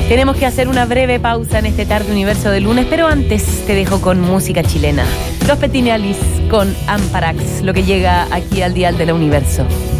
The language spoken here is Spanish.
Tenemos que hacer una breve pausa en este Tarde Universo de lunes, pero antes te dejo con música chilena. Los Petinialis con Amparax, lo que llega aquí al dial de la Universo.